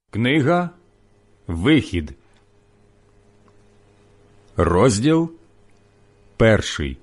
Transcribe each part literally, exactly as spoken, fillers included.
Книга Вихід, розділ перший.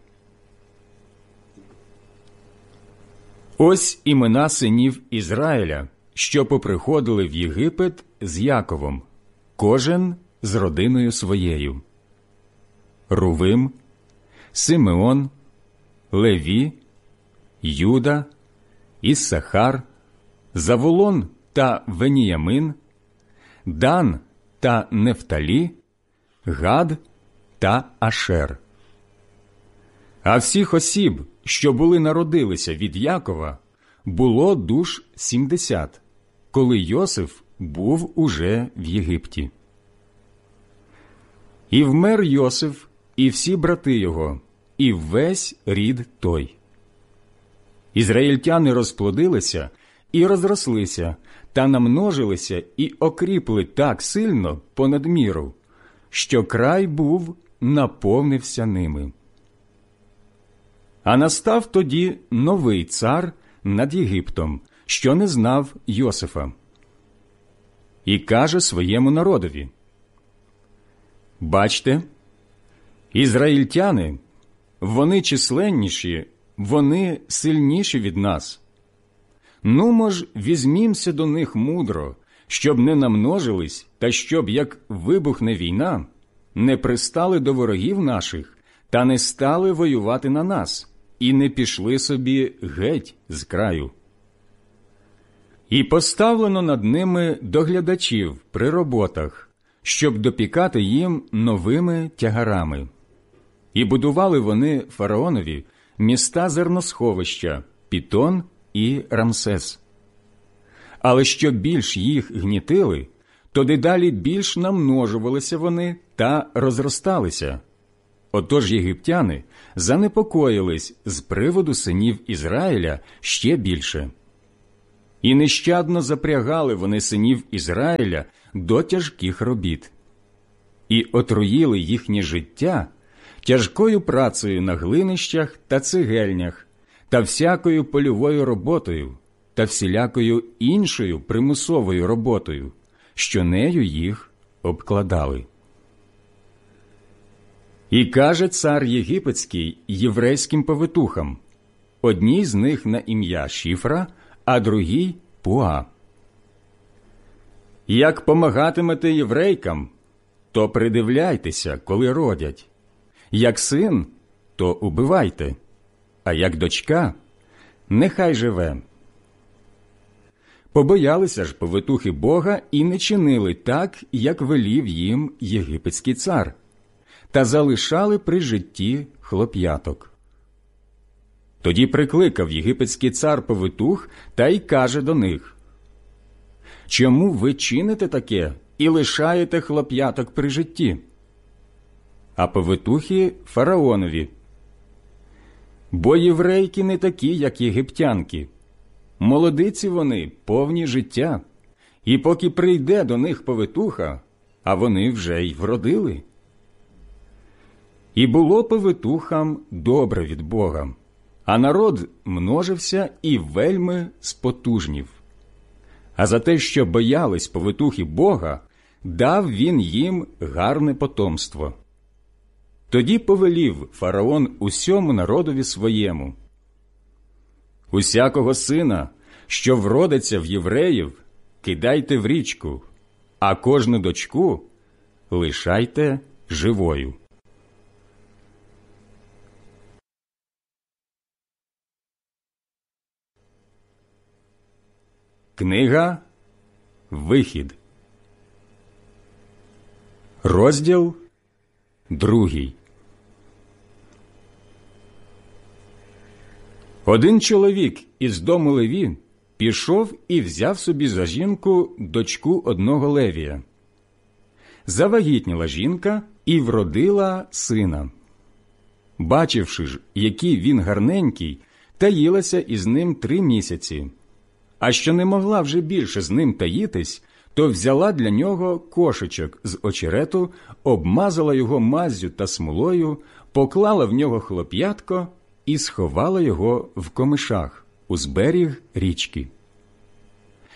Ось імена синів Ізраїля, що поприходили в Єгипет з Яковом, кожен з родиною своєю: Рувим, Симеон, Леві, Юда, Іссахар, Заволон та Веніямин, Дан та Нефталі, Гад та Ашер. А всіх осіб, що були народилися від Якова, було душ сімдесят, коли Йосиф був уже в Єгипті. І вмер Йосиф, і всі брати його, і весь рід той. Ізраїльтяни розплодилися і розрослися, та намножилися і окріпли так сильно понад міру, що край був наповнився ними. А настав тоді новий цар над Єгиптом, що не знав Йосифа. І каже своєму народові: «Бачте, ізраїльтяни, вони численніші, вони сильніші від нас. Нумо ж візьмімся до них мудро, щоб не намножились, та щоб, як вибухне війна, не пристали до ворогів наших, та не стали воювати на нас, і не пішли собі геть з краю. І поставлено над ними доглядачів при роботах, щоб допікати їм новими тягарами. І будували вони фараонові міста зерносховища Пітон і Рамсес. Але що більш їх гнітили, то дедалі більш намножувалися вони та розросталися. Отож єгиптяни занепокоїлись з приводу синів Ізраїля ще більше. І нещадно запрягали вони синів Ізраїля до тяжких робіт. І отруїли їхнє життя тяжкою працею на глинищах та цегельнях, та всякою польовою роботою, та всілякою іншою примусовою роботою, що нею їх обкладали. І каже цар єгипетський єврейським повитухам, одній з них на ім'я Шіфра, а другій – Пуа: «Як помагатимете єврейкам, то придивляйтеся, коли родять. Як син, то убивайте, а як дочка, нехай живе». Побоялися ж повитухи Бога і не чинили так, як велів їм єгипетський цар, та залишали при житті хлоп'яток. Тоді прикликав єгипетський цар повитух та й каже до них: «Чому ви чините таке і лишаєте хлоп'яток при житті?» А повитухи фараонові: «Бо єврейки не такі, як єгиптянки. Молодиці вони, повні життя, і поки прийде до них повитуха, а вони вже й вродили». І було повитухам добре від Бога, а народ множився і вельми спотужнів. А за те, що боялись повитухи Бога, дав він їм гарне потомство. Тоді повелів фараон усьому народові своєму: «Усякого сина, що вродиться в євреїв, кидайте в річку, а кожну дочку лишайте живою». Книга Вихід, розділ другий. Один чоловік із дому Леві пішов і взяв собі за жінку дочку одного Левія. Завагітніла жінка і вродила сина. Бачивши ж, який він гарненький, таїлася із ним три місяці. А що не могла вже більше з ним таїтись, то взяла для нього кошечок з очерету, обмазала його маззю та смолою, поклала в нього хлоп'ятко і сховала його в комишах узберіг річки.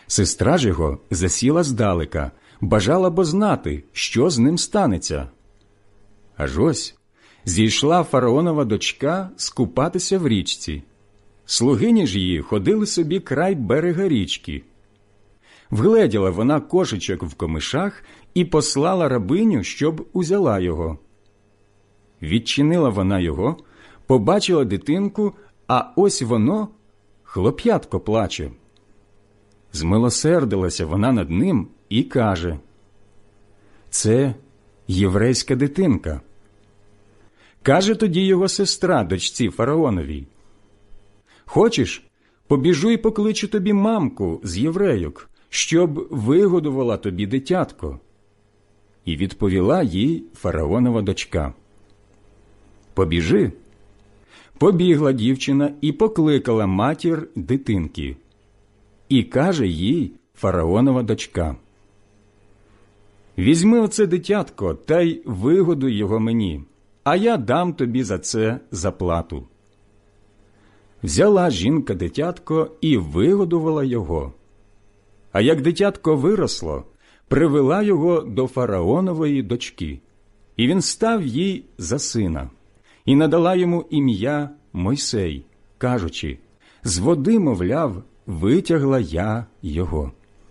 Сестра ж його засіла здалека, бажала бо знати, що з ним станеться. Аж ось зійшла фараонова дочка скупатися в річці. Слугині ж її ходили собі край берега річки. Вгледіла вона кошечок в комишах і послала рабиню, щоб узяла його. Відчинила вона його, побачила дитинку, а ось воно, хлоп'ятко, плаче. Змилосердилася вона над ним і каже: «Це єврейська дитинка». Каже тоді його сестра дочці фараоновій: «Хочеш, побіжу і покличу тобі мамку з єврейок, щоб вигодувала тобі дитятко». І відповіла їй фараонова дочка: «Побіжи». Побігла дівчина і покликала матір дитинки. І каже їй фараонова дочка: «Візьми оце дитятко та й вигодуй його мені, а я дам тобі за це заплату». Взяла жінка дитятко і вигодувала його. А як дитятко виросло, привела його до фараонової дочки, і він став їй за сина, і надала йому ім'я Мойсей, кажучи: «З води, мовляв, витягла я його».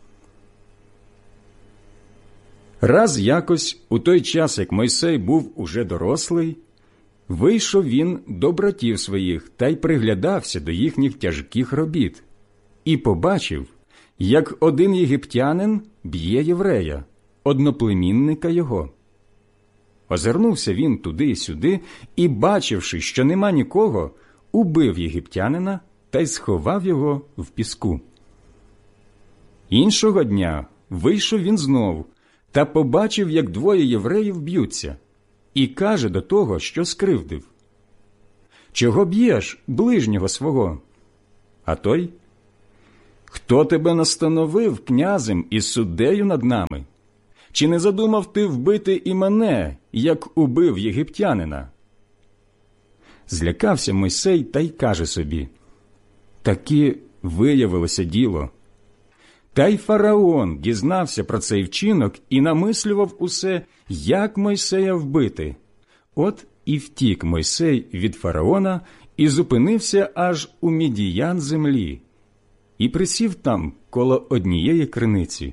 Раз якось, у той час, як Мойсей був уже дорослий, вийшов він до братів своїх та й приглядався до їхніх тяжких робіт, і побачив, як один єгиптянин б'є єврея, одноплемінника його. Озирнувся він туди й сюди, і, бачивши, що нема нікого, убив єгиптянина та й сховав його в піску. Іншого дня вийшов він знов та побачив, як двоє євреїв б'ються, і каже до того, що скривдив: «Чого б'єш ближнього свого?» А той: «Хто тебе настановив князем і суддею над нами? Чи не задумав ти вбити і мене, як убив єгиптянина?» Злякався Мойсей та й каже собі: «Таки виявилося діло». Та й фараон дізнався про цей вчинок і намислював усе, як Мойсея вбити. От і втік Мойсей від фараона і зупинився аж у Мідіян землі, і присів там коло однієї криниці.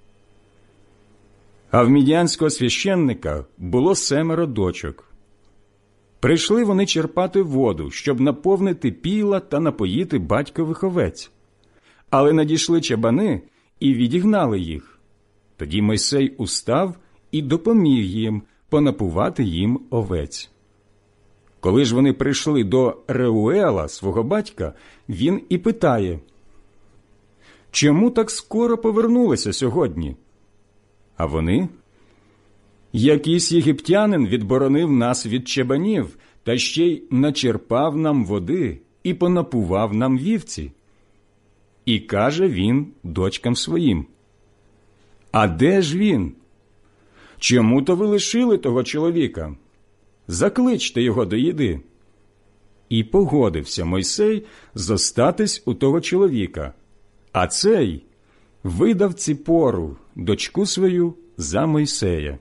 А в мідіянського священника було семеро дочок. Прийшли вони черпати воду, щоб наповнити піла та напоїти батькових овець. Але надійшли чабани і відігнали їх. Тоді Мойсей устав і допоміг їм понапувати їм овець. Коли ж вони прийшли до Реуела, свого батька, він і питає: «Чому так скоро повернулися сьогодні?» А вони: «Якийсь єгиптянин відборонив нас від чабанів, та ще й начерпав нам води і понапував нам вівці». І каже він дочкам своїм: «А де ж він? Чому то ви лишили того чоловіка? Закличте його до їди». І погодився Мойсей зостатись у того чоловіка, а цей видав Ціпору, дочку свою, за Мойсея.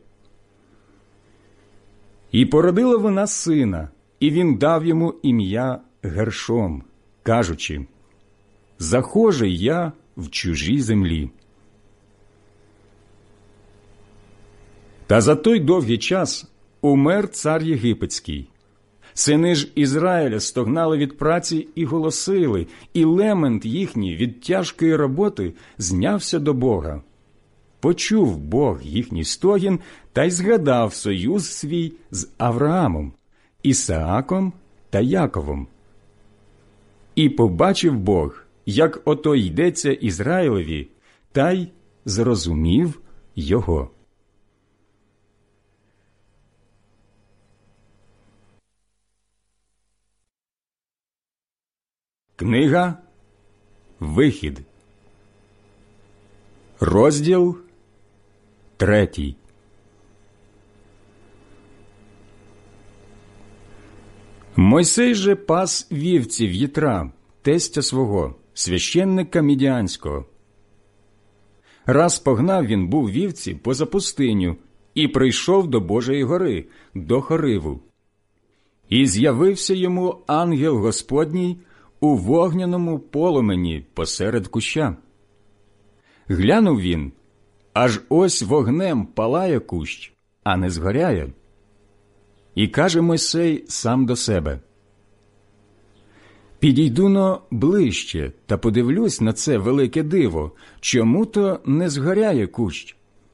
І породила вона сина, і він дав йому ім'я Гершом, кажучи: «Захожий я в чужій землі». Та за той довгий час умер цар єгипетський. Сини ж Ізраїля стогнали від праці і голосили, і лемент їхній від тяжкої роботи знявся до Бога. Почув Бог їхній стогін та й згадав союз свій з Авраамом, Ісааком та Яковом. І побачив Бог, як ото йдеться Ізраїлеві, та й зрозумів його. Книга Вихід, розділ третій. Мойсей же пас вівці в Єтра, тестя свого, священника Мідіанського. Раз погнав він був вівці поза пустиню і прийшов до Божої гори, до Хориву. І з'явився йому ангел Господній у вогняному полумені посеред куща. Глянув він, аж ось вогнем палає кущ, а не згоряє. І каже Мойсей сам до себе: «Підійду-но ближче та подивлюсь на це велике диво, чому-то не згоряє кущ».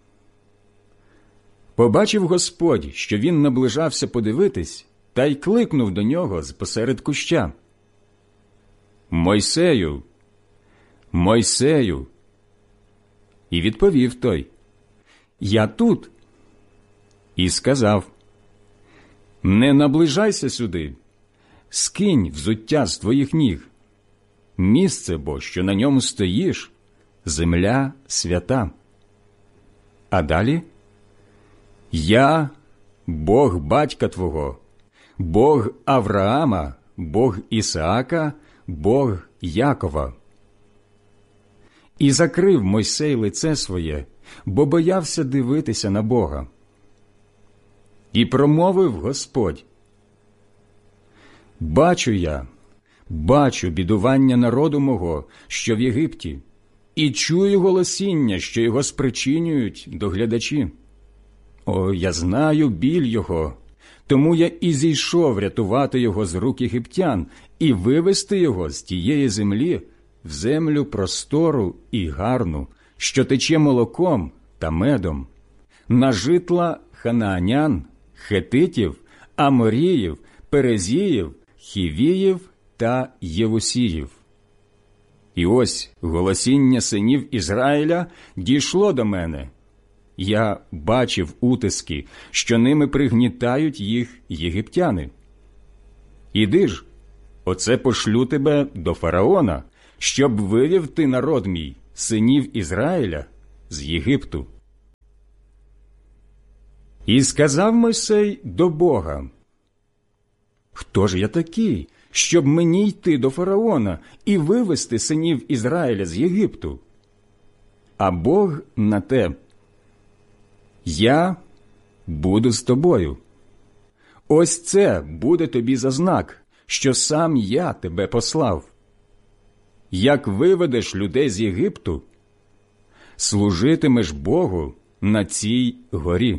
Побачив Господь, що він наближався подивитись, та й кликнув до нього з посеред куща: «Мойсею! Мойсею!» І відповів той: «Я тут». І сказав: «Не наближайся сюди, скинь взуття з твоїх ніг. Місце бо, що на ньому стоїш, земля свята». А далі: «Я, Бог батька твого, Бог Авраама, Бог Ісаака, Бог Якова». І закрив Мойсей лице своє, бо боявся дивитися на Бога. І промовив Господь: «Бачу я, бачу бідування народу мого, що в Єгипті, і чую голосіння, що його спричинюють доглядачі. О, я знаю біль його, тому я і зійшов рятувати його з рук єгиптян і вивести його з тієї землі в землю простору і гарну, що тече молоком та медом, на житла ханаанян, хетитів, аморіїв, перезіїв, хівіїв та євусіїв». І ось голосіння синів Ізраїля дійшло до мене. Я бачив утиски, що ними пригнітають їх єгиптяни. Іди ж, оце пошлю тебе до фараона, щоб вивів ти народ мій, синів Ізраїля, з Єгипту. І сказав Мойсей до Бога: «Хто ж я такий, щоб мені йти до фараона і вивести синів Ізраїля з Єгипту?» А Бог на те: «Я буду з тобою. Ось це буде тобі за знак, що сам я тебе послав. Як виведеш людей з Єгипту, служитимеш Богу на цій горі».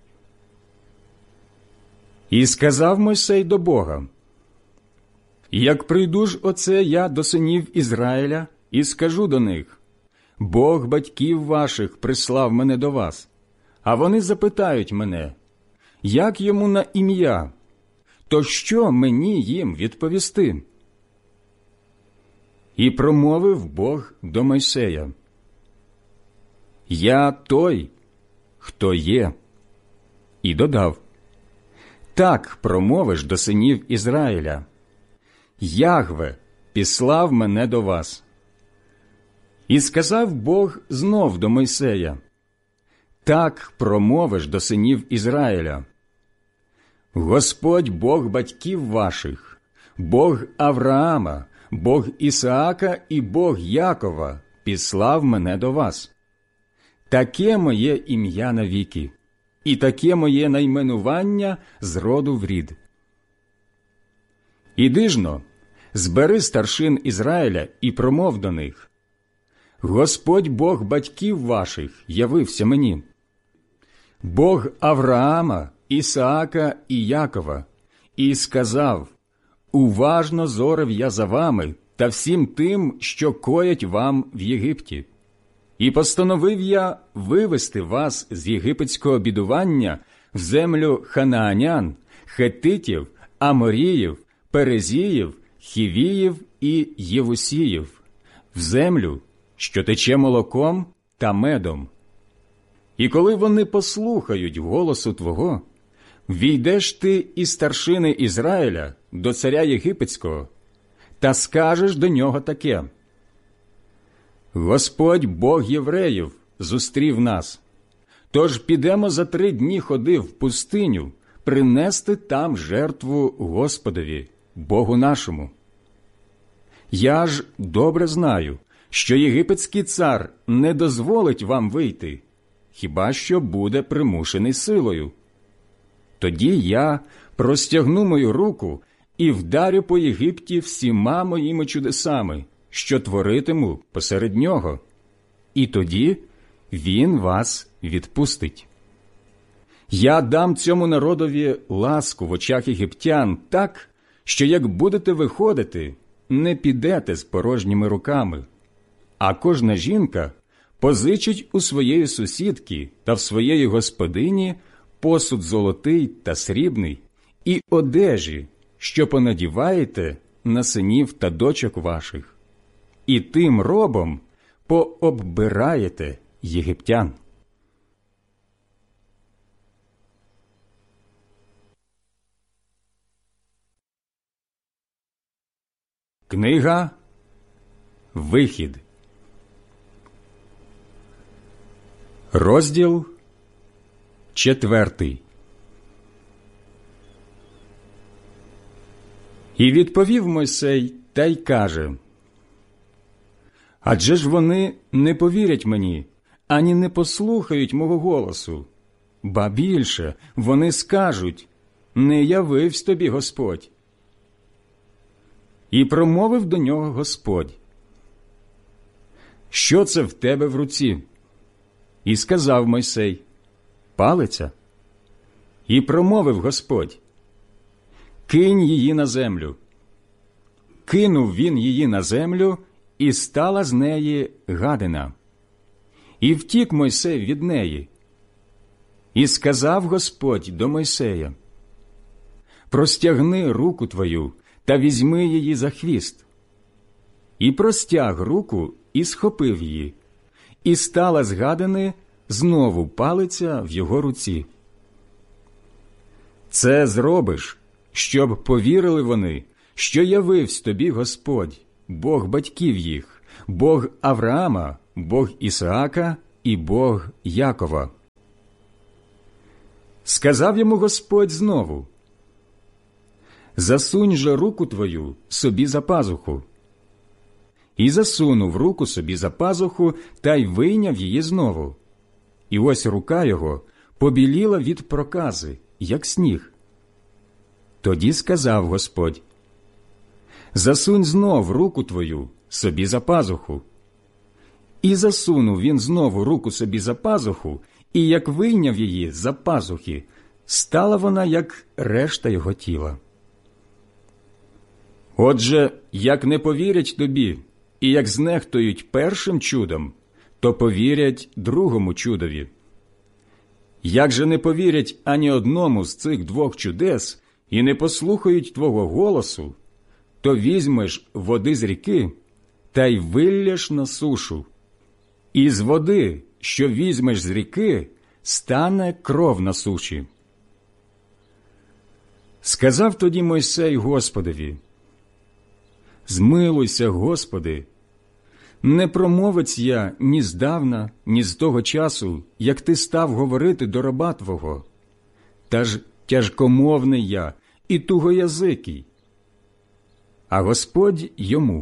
І сказав Мойсей до Бога: «Як прийду ж оце я до синів Ізраїля і скажу до них: Бог батьків ваших прислав мене до вас, а вони запитають мене: як йому на ім'я, то що мені їм відповісти?» І промовив Бог до Мойсея: «Я той, хто є». І додав: «Так промовиш до синів Ізраїля: Ягве післав мене до вас». І сказав Бог знов до Мойсея: «Так промовиш до синів Ізраїля: Господь Бог батьків ваших, Бог Авраама, Бог Ісаака і Бог Якова післав мене до вас. Таке моє ім'я навіки, і таке моє найменування з роду в рід. Іди ж-но, збери старшин Ізраїля і промов до них: Господь Бог батьків ваших явився мені. Бог Авраама, Ісаака і Якова, і сказав: уважно зорив я за вами та всім тим, що коять вам в Єгипті. І постановив я вивести вас з єгипетського бідування в землю ханаанян, хетитів, аморіїв, перезіїв, хівіїв і євусіїв, в землю, що тече молоком та медом. І коли вони послухають голосу Твого, війдеш ти і старшини Ізраїля до царя єгипетського, та скажеш до нього таке: Господь Бог євреїв зустрів нас, тож підемо за три дні ходи в пустиню принести там жертву Господові, Богу нашому. Я ж добре знаю, що єгипетський цар не дозволить вам вийти, хіба що буде примушений силою. Тоді я простягну мою руку і вдарю по Єгипті всіма моїми чудесами, що творитиму посеред нього, і тоді він вас відпустить. Я дам цьому народові ласку в очах єгиптян так, що як будете виходити, не підете з порожніми руками, а кожна жінка позичить у своєї сусідки та в своєї господині посуд золотий та срібний і одежі, що понадіваєте на синів та дочок ваших, і тим робом пооббираєте єгиптян. Книга Вихід, розділ четвертий. І відповів Мойсей та й каже: «Адже ж вони не повірять мені, ані не послухають мого голосу, ба більше вони скажуть: не явивсь тобі Господь». І промовив до нього Господь: «Що це в тебе в руці?» І сказав Мойсей: «Палиця». І промовив Господь: «Кинь її на землю». Кинув він її на землю, і стала з неї гадина. І втік Мойсей від неї. І сказав Господь до Мойсея: «Простягни руку твою та візьми її за хвіст». І простяг руку і схопив її, і стала з гадини знову палиця в його руці. «Це зробиш, щоб повірили вони, що явивсь тобі Господь, Бог батьків їх, Бог Авраама, Бог Ісаака і Бог Якова». Сказав йому Господь знову: «Засунь же руку твою собі за пазуху». І засунув руку собі за пазуху та й вийняв її знову. І ось рука його побіліла від прокази, як сніг. Тоді сказав Господь: «Засунь знов руку твою собі за пазуху». І засунув він знову руку собі за пазуху, і як вийняв її за пазухи, стала вона, як решта його тіла. Отже, як не повірять тобі, і як знехтують першим чудом, то повірять другому чудові. Як же не повірять ані одному з цих двох чудес і не послухають твого голосу, то візьмеш води з ріки та й виллєш на сушу. І з води, що візьмеш з ріки, стане кров на суші. Сказав тоді Мойсей Господові: «Змилуйся, Господи, не промовець я ні здавна, ні з того часу, як ти став говорити до раба твого. Та ж тяжкомовний я і тугоязикий». А Господь йому: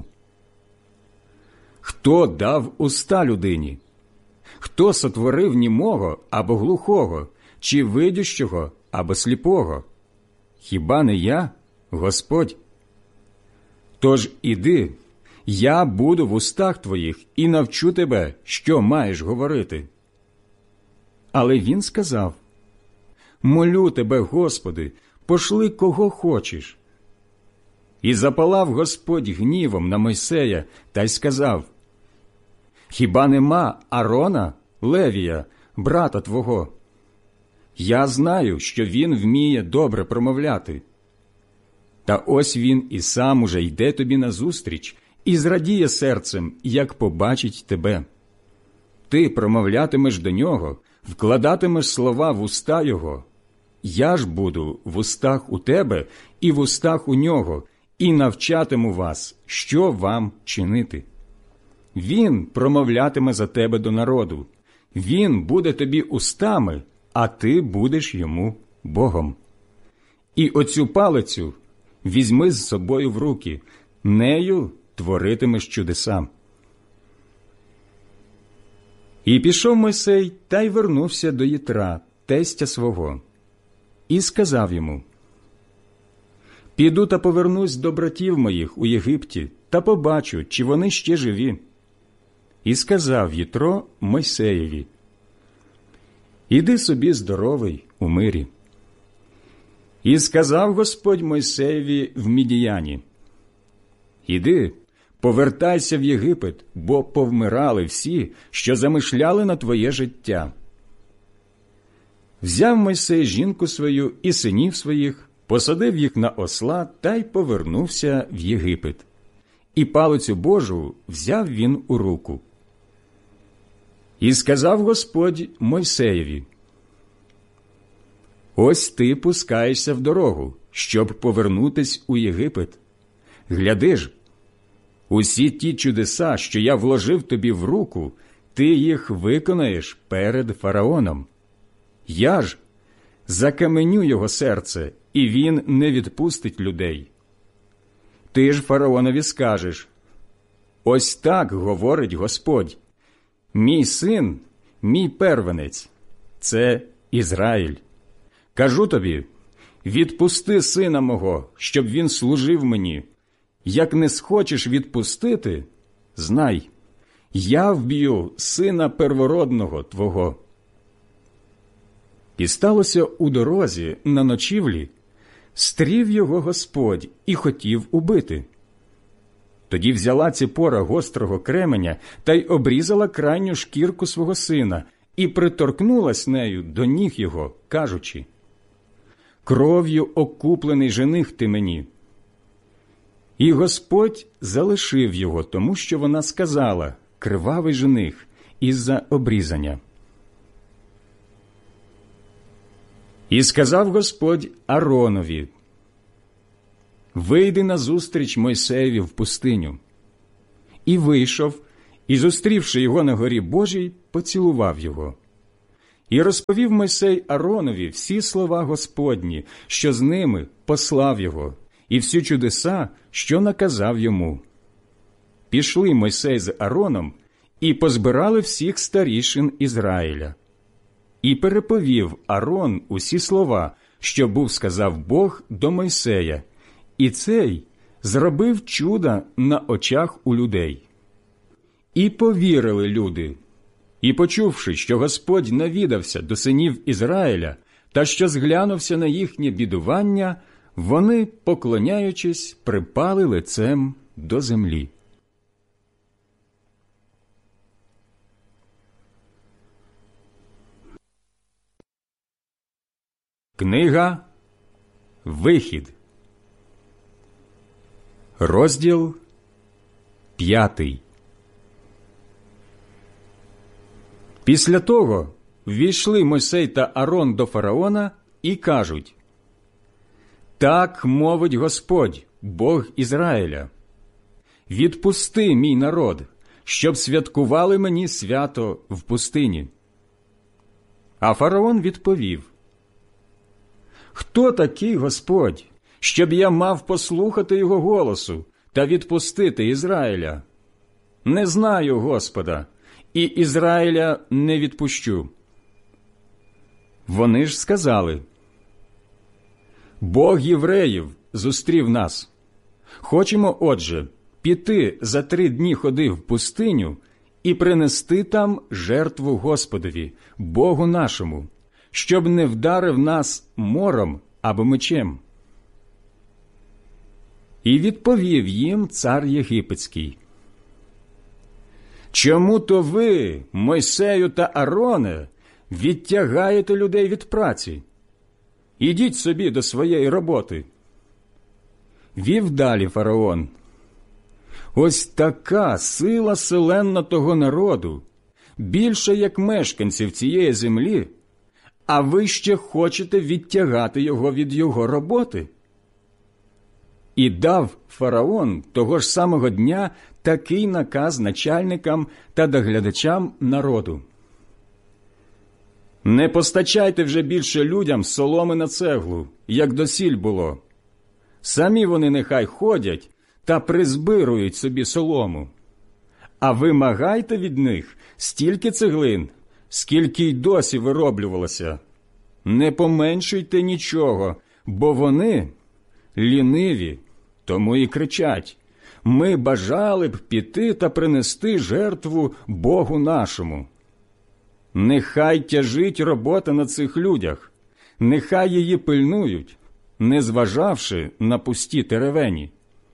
«Хто дав уста людині? Хто сотворив німого або глухого, чи видющого або сліпого? Хіба не я, Господь? Тож іди, я буду в устах твоїх і навчу тебе, що маєш говорити». Але він сказав: «Молю тебе, Господи, пошли кого хочеш». І запалав Господь гнівом на Мойсея та й сказав: «Хіба нема Арона, Левія, брата твого? Я знаю, що він вміє добре промовляти. Та ось він і сам уже йде тобі назустріч і зрадіє серцем, як побачить тебе. Ти промовлятимеш до нього, вкладатимеш слова в уста його. Я ж буду в устах у тебе і в устах у нього, і навчатиму вас, що вам чинити. Він промовлятиме за тебе до народу. Він буде тобі устами, а ти будеш йому Богом. І оцю палицю візьми з собою в руки, нею творитимеш чудеса». І пішов Мойсей та й вернувся до Єтра, тестя свого, і сказав йому: «Піду та повернусь до братів моїх у Єгипті та побачу, чи вони ще живі». І сказав Єтро Мойсеєві: «Іди собі здоровий у мирі». І сказав Господь Мойсеєві в Мідіяні: «Іди, повертайся в Єгипет, бо повмирали всі, що замишляли на твоє життя». Взяв Мойсей жінку свою і синів своїх, посадив їх на осла та й повернувся в Єгипет. І палицю Божу взяв він у руку. І сказав Господь Мойсеєві: «Ось ти пускаєшся в дорогу, щоб повернутись у Єгипет. Гляди ж, усі ті чудеса, що я вложив тобі в руку, ти їх виконаєш перед фараоном. Я ж закаменю його серце, і він не відпустить людей. Ти ж фараонові скажеш: ось так говорить Господь: мій син, мій первенець, це Ізраїль. Кажу тобі, відпусти сина мого, щоб він служив мені. Як не схочеш відпустити, знай, я вб'ю сина первородного твого». І сталося у дорозі на ночівлі, стрів його Господь і хотів убити. Тоді взяла Ципора гострого кременя та й обрізала крайню шкірку свого сина і приторкнулась нею до ніг його, кажучи: «Кров'ю окуплений жених ти мені». І Господь залишив його, тому що вона сказала: «Кривавий жених» із-за обрізання. І сказав Господь Ааронові: «Вийди назустріч Мойсеєві в пустиню». І вийшов, і, зустрівши його на горі Божій, поцілував його. І розповів Мойсей Ааронові всі слова Господні, що з ними послав його, і всі чудеса, що наказав йому. Пішли Мойсей з Аароном і позбирали всіх старішин Ізраїля. І переповів Аарон усі слова, що був сказав Бог до Мойсея, і цей зробив чуда на очах у людей. І повірили люди, і, почувши, що Господь навідався до синів Ізраїля та що зглянувся на їхнє бідування, вони, поклоняючись, припали лицем до землі. Книга Вихід, розділ п'ятий. Після того ввійшли Мойсей та Аарон до фараона і кажуть: «Так мовить Господь, Бог Ізраїля: відпусти мій народ, щоб святкували мені свято в пустині». А фараон відповів: «Хто такий Господь, щоб я мав послухати його голосу та відпустити Ізраїля? Не знаю Господа, і Ізраїля не відпущу». Вони ж сказали: «Бог євреїв зустрів нас. Хочемо, отже, піти за три дні ходи в пустиню і принести там жертву Господові, Богу нашому, щоб не вдарив нас мором або мечем». І відповів їм цар єгипетський: «Чому то ви, Мойсею та Аароне, відтягаєте людей від праці? Ідіть собі до своєї роботи». Вів далі фараон: «Ось така сила селенна того народу, більше як мешканців цієї землі, а ви ще хочете відтягати його від його роботи?» І дав фараон того ж самого дня такий наказ начальникам та доглядачам народу: «Не постачайте вже більше людям соломи на цеглу, як досіль було. Самі вони нехай ходять та призбирують собі солому. а вимагайте від них стільки цеглин, скільки й досі вироблювалося. Не поменшуйте нічого, бо вони ліниві, тому і кричать: ми бажали б піти та принести жертву Богу нашому. Нехай тяжить робота на цих людях, нехай її пильнують, не зважавши на пусті теревені.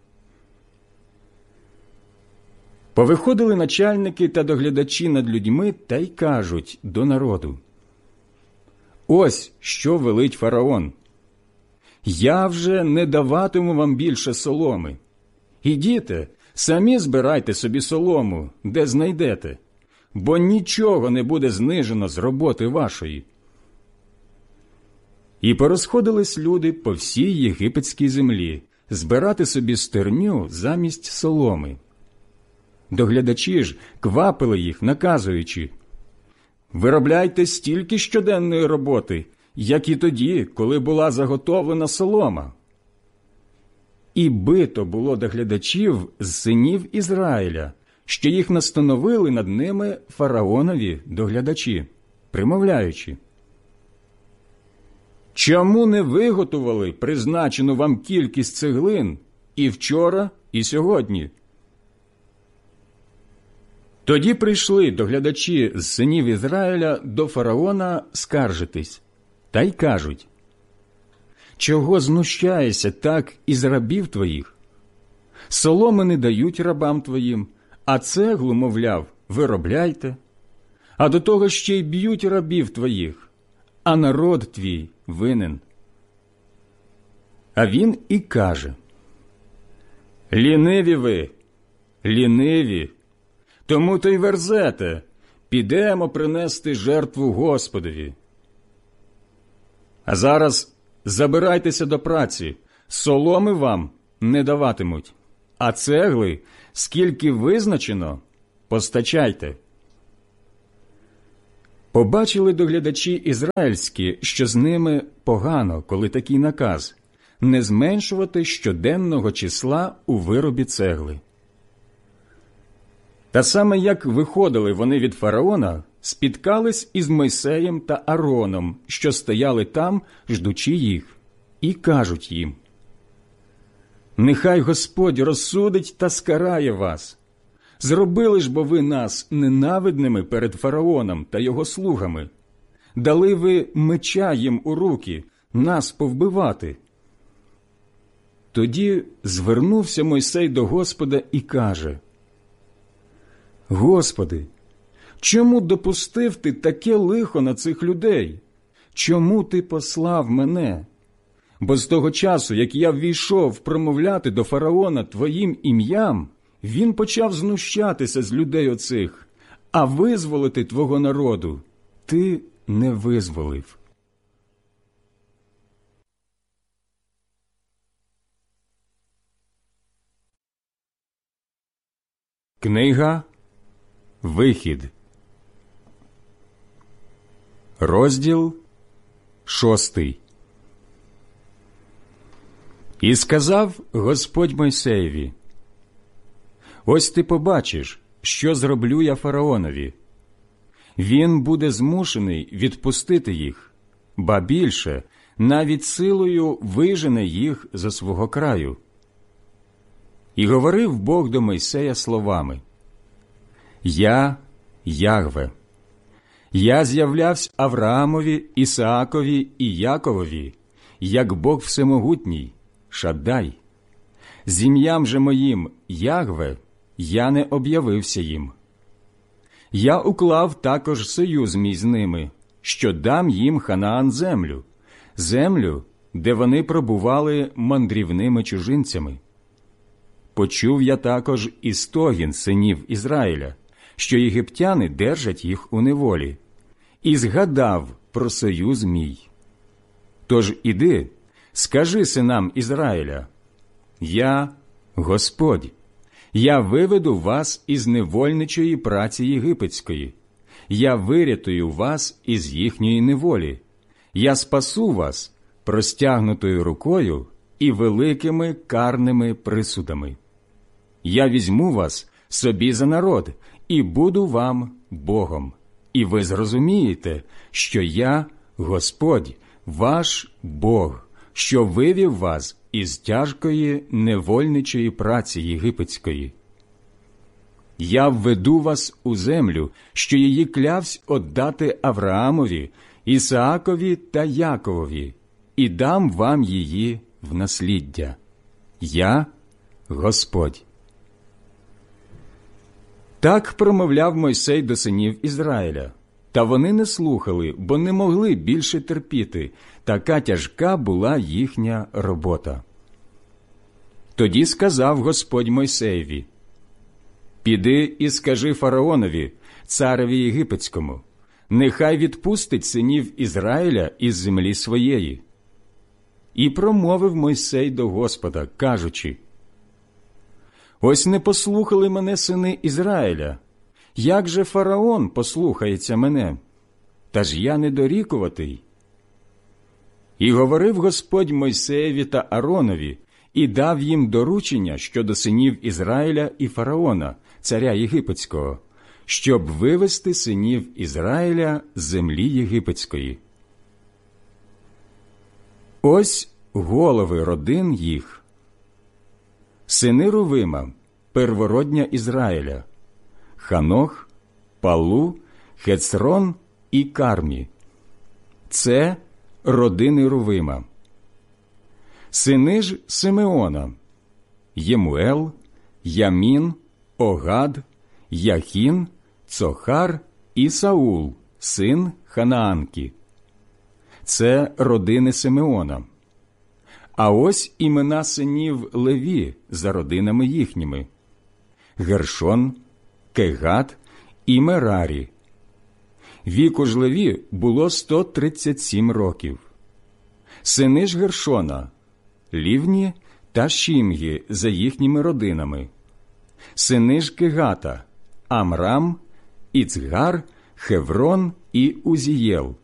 Повиходили начальники та доглядачі над людьми та й кажуть до народу: ось що велить фараон. Я вже не даватиму вам більше соломи. Ідіте, самі збирайте собі солому, де знайдете, бо нічого не буде знижено з роботи вашої. І порозходились люди по всій єгипетській землі збирати собі стерню замість соломи. Доглядачі ж квапили їх, наказуючи: виробляйте стільки щоденної роботи, як і тоді, коли була заготовлена солома. І бито було доглядачів з синів Ізраїля, що їх настановили над ними фараонові доглядачі, примовляючи: чому не виготовили призначену вам кількість цеглин і вчора, і сьогодні? Тоді прийшли доглядачі з синів Ізраїля до фараона скаржитись, та й кажуть: чого знущаєшся так із рабів твоїх? Соломи не дають рабам твоїм, а цеглу, мовляв, виробляйте. А до того ще й б'ють рабів твоїх, а народ твій винен. А він і каже: ліниві ви, ліниві, тому то й верзете, підемо принести жертву Господові. А зараз забирайтеся до праці, соломи вам не даватимуть, а цегли, скільки визначено, постачайте. Побачили доглядачі ізраїльські, що з ними погано, коли такий наказ – не зменшувати щоденного числа у виробі цегли. Та саме як виходили вони від фараона, спіткались із Мойсеєм та Аароном, що стояли там, ждучи їх, і кажуть їм: нехай Господь розсудить та скарає вас. Зробили ж бо ви нас ненавидними перед фараоном та його слугами. Дали ви меча їм у руки, нас повбивати. Тоді звернувся Мойсей до Господа і каже: Господи, чому допустив ти таке лихо на цих людей? Чому ти послав мене? Бо з того часу, як я ввійшов промовляти до фараона твоїм ім'ям, він почав знущатися з людей оцих, а визволити твого народу ти не визволив. Книга Вихід, розділ шостий. І сказав Господь Мойсеєві: ось ти побачиш, що зроблю я фараонові. Він буде змушений відпустити їх, ба більше, навіть силою вижене їх зо свого краю. І говорив Бог до Мойсея словами: Я Ягве. Я з'являвся Авраамові, Ісаакові і Яковові, як Бог всемогутній, Шаддай. З ім'ям же моїм Ягве я не об'явився їм. Я уклав також союз мій з ними, що дам їм Ханаан землю, землю, де вони пробували мандрівними чужинцями. Почув я також і стогін синів Ізраїля, що єгиптяни держать їх у неволі, і згадав про союз мій. Тож іди, скажи синам Ізраїля: Я Господь, я виведу вас із невольничої праці єгипетської, я вирятую вас із їхньої неволі, я спасу вас простягнутою рукою і великими карними присудами. Я візьму вас собі за народ, і буду вам Богом. І ви зрозумієте, що я Господь, ваш Бог, що вивів вас із тяжкої невольничої праці єгипетської. Я введу вас у землю, що її клявсь отдати Авраамові, Ісаакові та Яковові, і дам вам її в насліддя. Я Господь. Так промовляв Мойсей до синів Ізраїля. Та вони не слухали, бо не могли більше терпіти. Така тяжка була їхня робота. Тоді сказав Господь Мойсеєві: «Піди і скажи фараонові, цареві єгипетському, нехай відпустить синів Ізраїля із землі своєї». І промовив Мойсей до Господа, кажучи: «Ось не послухали мене сини Ізраїля. Як же фараон послухається мене? Та ж я недорікуватий». І говорив Господь Мойсеєві та Ааронові, і дав їм доручення щодо синів Ізраїля і фараона, царя єгипетського, щоб вивести синів Ізраїля з землі єгипетської. Ось голови родин їх. Сини Рувима, первородня Ізраїля: Ханох, Палу, Хецрон і Кармі. Це родини Рувима. Сини ж Симеона: Ємуел, Ямін, Огад, Яхін, Цохар і Саул, син Ханаанки. Це родини Симеона. А ось імена синів Леві за родинами їхніми: Гершон, Кегат і Мерарі. Віку ж Леві було сто тридцять сім років. Сини ж Гершона: Лівні та Шімгі за їхніми родинами. Сини ж Кегата: Амрам, Іцгар, Хеврон і Узієл.